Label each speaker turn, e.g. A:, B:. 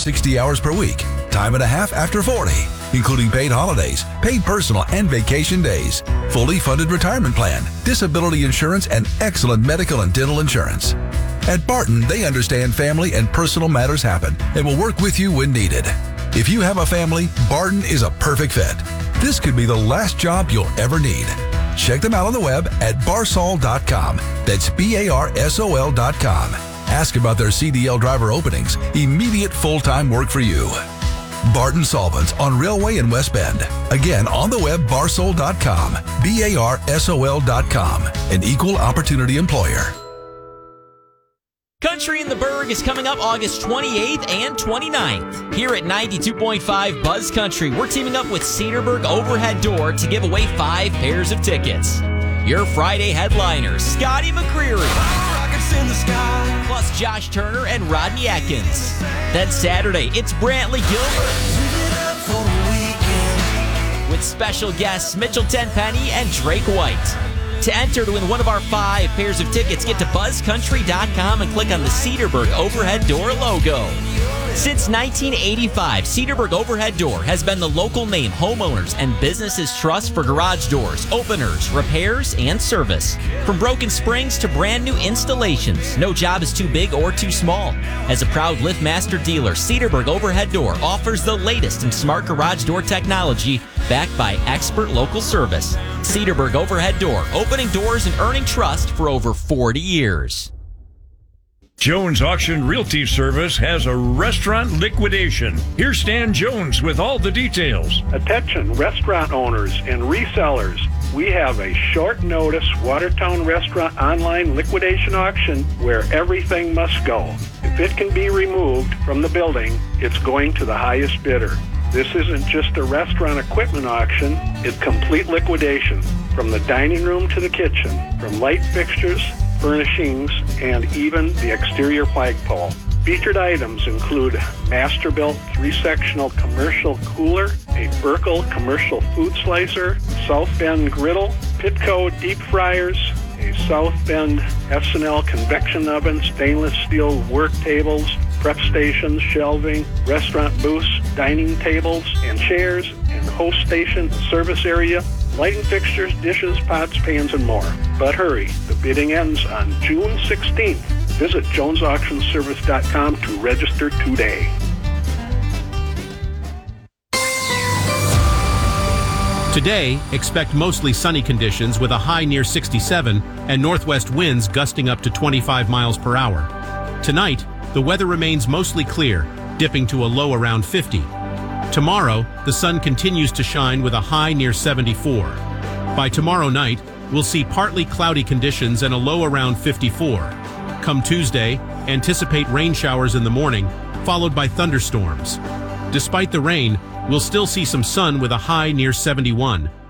A: 60 hours per week, time and a half after 40, including paid holidays, paid personal and vacation days, fully funded retirement plan, disability insurance, and excellent medical and dental insurance. At Barton, they understand family and personal matters happen and will work with you when needed. If you have a family, Barton is a perfect fit. This could be the last job you'll ever need. Check them out on the web at barsol.com. That's BARSOL.com. Ask about their CDL driver openings. Immediate full-time work for you. Barton Solvents on Railway in West Bend. Again, on the web, barsol.com. BARSOL.com. An equal opportunity employer.
B: Country in the Berg is coming up August 28th and 29th. Here at 92.5 Buzz Country, we're teaming up with Cedarburg Overhead Door to give away 5 pairs of tickets. Your Friday headliners, Scotty McCreery, in the sky, plus Josh Turner and Rodney Atkins. Then Saturday, it's Brantley Gilbert, with special guests Mitchell Tenpenny and Drake White. To enter to win one of our 5 pairs of tickets, get to buzzcountry.com and click on the Cedarburg Overhead Door logo. Since 1985, Cedarburg Overhead Door has been the local name homeowners and businesses trust for garage doors, openers, repairs, and service. From broken springs to brand new installations, no job is too big or too small. As a proud LiftMaster dealer, Cedarburg Overhead Door offers the latest in smart garage door technology backed by expert local service. Cedarburg Overhead Door, opening doors and earning trust for over 40 years.
C: Jones Auction Realty Service has a restaurant liquidation. Here's Stan Jones with all the details.
D: Attention restaurant owners and resellers. We have a short notice Watertown restaurant online liquidation auction where everything must go. If it can be removed from the building, it's going to the highest bidder. This isn't just a restaurant equipment auction, it's complete liquidation. From the dining room to the kitchen, from light fixtures, furnishings, and even the exterior flagpole. Featured items include Masterbuilt 3-sectional commercial cooler, a Burkle commercial food slicer, South Bend griddle, Pitco deep fryers, a South Bend S&L convection oven, stainless steel work tables, prep stations, shelving, restaurant booths, dining tables and chairs, and host station, service area, lighting fixtures, dishes, pots, pans, and more. But hurry, the bidding ends on June 16th. Visit jonesauctionservice.com to register today.
E: Today, expect mostly sunny conditions with a high near 67 and northwest winds gusting up to 25 miles per hour. Tonight, the weather remains mostly clear, dipping to a low around 50. Tomorrow, the sun continues to shine with a high near 74. By tomorrow night, we'll see partly cloudy conditions and a low around 54. Come Tuesday, anticipate rain showers in the morning, followed by thunderstorms. Despite the rain, we'll still see some sun with a high near 71.